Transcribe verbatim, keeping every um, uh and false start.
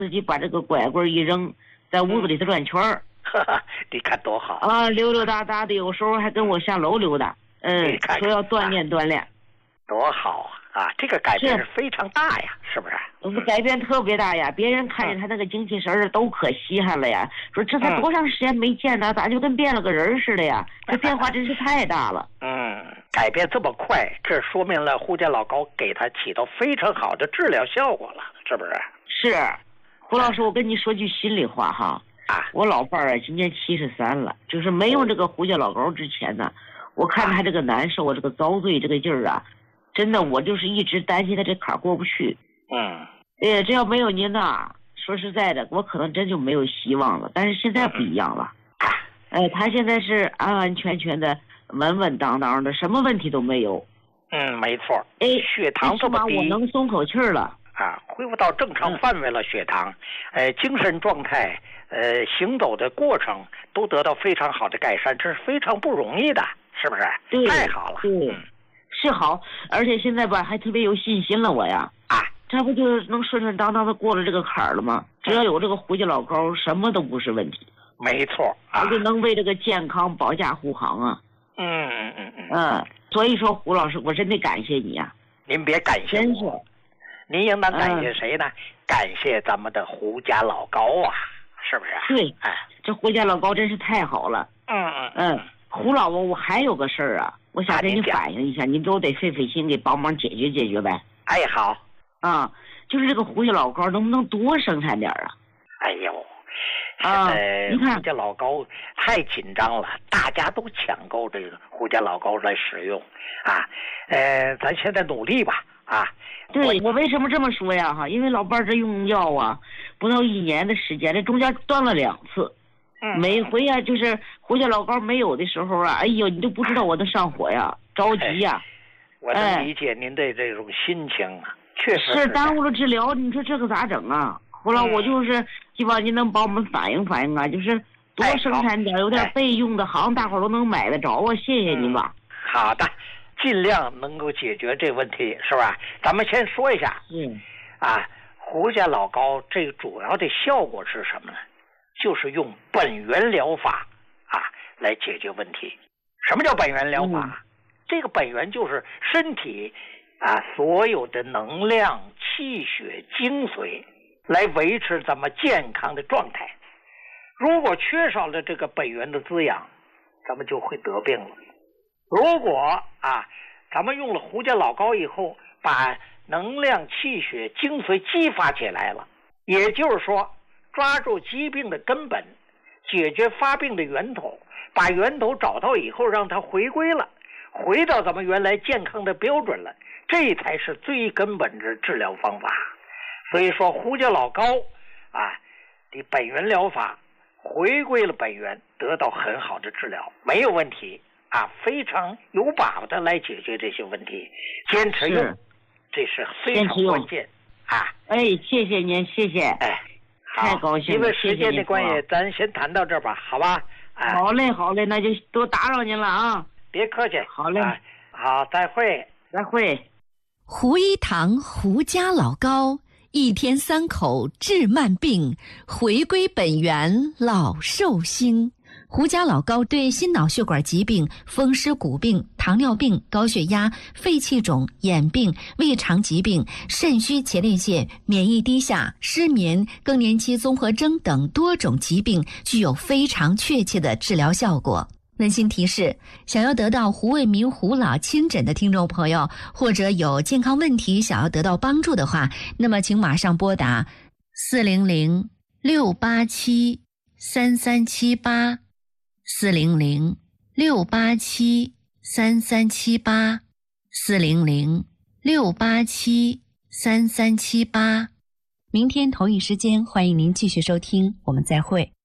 自己把这个拐棍一扔，在屋子里头转圈儿。 你看多好啊，溜溜达达的，有时候还跟我下楼溜达。嗯， 看看说要锻炼锻炼。 多好啊！啊，这个改变是非常大呀，是不是？ 嗯，改变特别大呀！别人看见他那个精气神儿都可稀罕了呀，说这才多长时间没见他，咋就跟变了个人似的呀？这变化真是太大了。 嗯，改变这么快，这说明了胡家老高给他起到非常好的治疗效果了，是不是？ 是，胡老师，我跟你说句心里话哈， 啊， 我老伴儿今年七十三了，就是没用这个胡家老高之前呢，我看他这个难受，我这个遭罪这个劲儿啊。真的，我就是一直担心他这坎儿过不去。 嗯， 哎，这要没有您呐，说实在的，我可能真就没有希望了。但是现在不一样了，哎、呃，他现在是安安全全的、稳稳当当的，什么问题都没有。 嗯，没错。 哎， 血糖这么低， 我能松口气儿了啊，恢复到正常范围了。嗯、血糖，呃，精神状态，呃，行走的过程都得到非常好的改善，这是非常不容易的，是不是？ 对， 太好了。 对。嗯，是好，而且现在吧还特别有信心了，我呀啊， 这不就能顺顺当当的过了这个坎儿了吗？只要有这个胡家老高，什么都不是问题。 没错啊， 我就能为这个健康保驾护航啊。 嗯嗯嗯嗯嗯，所以说胡老师，我真得感谢你呀、 啊。您别感谢我，您应当感谢谁呢？嗯、感谢咱们的胡家老高啊，是不是？ 对， 哎， 这胡家老高真是太好了。 嗯嗯嗯，胡老我我还有个事儿啊。我想跟你反映一下，您都得费费心给帮忙解决解决呗。 哎，好， 啊，就是这个胡家老高能不能多生产点啊？ 哎呦， 啊，你看胡家老高太紧张了，大家都抢购这个胡家老高来使用啊。呃，咱现在努力吧啊。 对，我为什么这么说呀？哈，因为老伴儿这用药啊，不到一年的时间，这中间断了两次。每回呀、啊，就是胡家老高没有的时候啊，哎呦，你都不知道我的上火呀，着急呀。 我能理解您的这种心情啊，确实是耽误了治疗，你说这个咋整啊？后来我就是希望您能帮我们反映反映啊，就是多生产点，有点备用的，好像大伙都能买得着啊，谢谢您吧。 好的，尽量能够解决这问题，是吧？咱们先说一下， 嗯， 啊，胡家老高这个主要的效果是什么呢？就是用本源疗法啊来解决问题。什么叫本源疗法？嗯、这个本源就是身体啊所有的能量、气血、精髓，来维持咱们健康的状态。如果缺少了这个本源的滋养，咱们就会得病了。如果啊咱们用了胡家老高以后，把能量、气血、精髓激发起来了，也就是说抓住疾病的根本，解决发病的源头，把源头找到以后，让它回归了，回到咱们原来健康的标准了，这才是最根本的治疗方法。所以说胡家老高啊的本源疗法回归了本源，得到很好的治疗，没有问题啊，非常有把握的来解决这些问题，坚持用，这是非常关键啊。 哎，谢谢您，谢谢。 哎。 太高兴了， 因为时间的关系，咱先谈到这儿吧，好吧？ 哎、好嘞，好嘞，那就多打扰您了啊！ 别客气。 好嘞、 哎，好，再会， 再会。 胡一堂胡家老高，一天三口治慢病，回归本源老寿星。胡家老高对心脑血管疾病、风湿骨病、糖尿病、高血压、肺气肿、眼病、胃肠疾病、肾虚前列腺、免疫低下、失眠、更年期综合征等多种疾病具有非常确切的治疗效果。温馨提示，想要得到胡卫民胡老亲诊的听众朋友，或者有健康问题想要得到帮助的话，那么请马上拨打四零零六八七三三七八四零零六八七三三七八四零零六八七三三七八。明天同一时间，欢迎您继续收听，我们再会。